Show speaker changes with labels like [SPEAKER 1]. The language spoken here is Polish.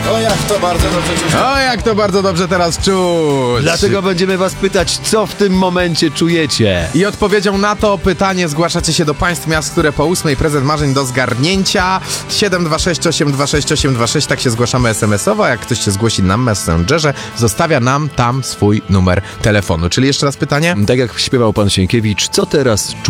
[SPEAKER 1] O, jak to bardzo dobrze czuć.
[SPEAKER 2] O, jak to bardzo dobrze teraz czuć.
[SPEAKER 3] Dlatego będziemy was pytać, co w tym momencie czujecie.
[SPEAKER 2] I odpowiedzią na to pytanie zgłaszacie się do państw miast, które po 8 prezent marzeń do zgarnięcia. 726 826 826, tak się zgłaszamy SMS-owo. Jak ktoś się zgłosi na Messengerze, zostawia nam tam swój numer telefonu. Czyli jeszcze raz pytanie?
[SPEAKER 3] Tak jak śpiewał pan Sienkiewicz, co teraz